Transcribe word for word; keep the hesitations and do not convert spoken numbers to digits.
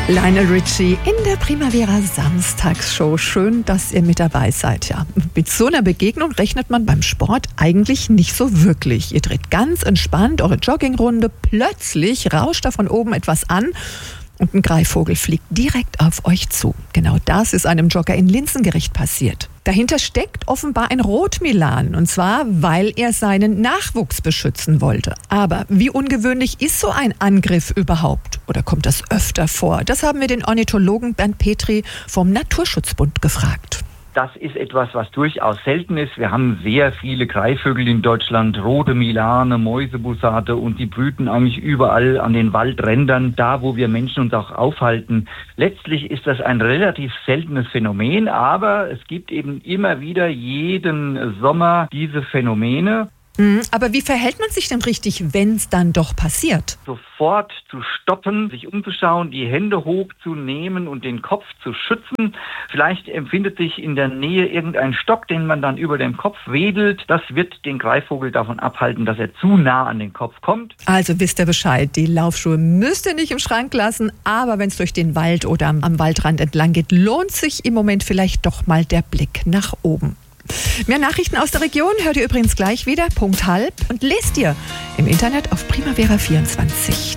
Lionel Richie in der Primavera Samstagsshow. Schön, dass ihr mit dabei seid. Ja, mit so einer Begegnung rechnet man beim Sport eigentlich nicht so wirklich. Ihr dreht ganz entspannt eure Joggingrunde. Plötzlich rauscht da von oben etwas an und ein Greifvogel fliegt direkt auf euch zu. Genau das ist einem Jogger in Linzengericht passiert. Dahinter steckt offenbar ein Rotmilan, und zwar, weil er seinen Nachwuchs beschützen wollte. Aber wie ungewöhnlich ist so ein Angriff überhaupt? Oder kommt das öfter vor? Das haben wir den Ornithologen Bernd Petri vom Naturschutzbund gefragt. Das ist etwas, was durchaus selten ist. Wir haben sehr viele Greifvögel in Deutschland, rote Milane, Mäusebussarde, und die brüten eigentlich überall an den Waldrändern, da wo wir Menschen uns auch aufhalten. Letztlich ist das ein relativ seltenes Phänomen, aber es gibt eben immer wieder jeden Sommer diese Phänomene. Aber wie verhält man sich denn richtig, wenn es dann doch passiert? Sofort zu stoppen, sich umzuschauen, die Hände hochzunehmen und den Kopf zu schützen. Vielleicht empfindet sich in der Nähe irgendein Stock, den man dann über dem Kopf wedelt. Das wird den Greifvogel davon abhalten, dass er zu nah an den Kopf kommt. Also wisst ihr Bescheid, die Laufschuhe müsst ihr nicht im Schrank lassen, aber wenn es durch den Wald oder am Waldrand entlang geht, lohnt sich im Moment vielleicht doch mal der Blick nach oben. Mehr Nachrichten aus der Region hört ihr übrigens gleich wieder, Punkt halb, und lest ihr im Internet auf Primavera vierundzwanzig.